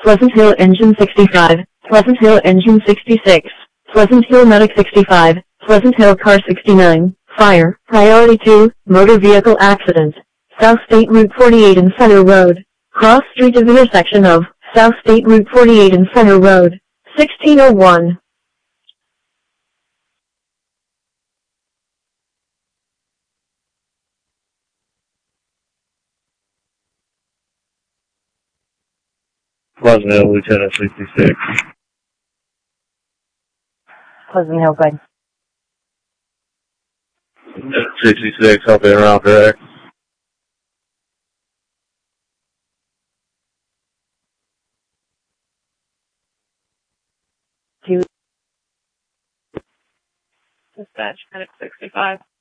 Pleasant Hill Engine 65, Pleasant Hill Engine 66, Pleasant Hill Medic 65, Pleasant Hill Car 69, Fire, Priority 2, Motor Vehicle Accident, South State Route 48 and Center Road, Cross Street of intersection of South State Route 48 and Center Road, 1601. Pleasant Hill, Lieutenant 66. Pleasant Hill, good. 66, I'll be around direct. Two. Dispatch, Medic 65.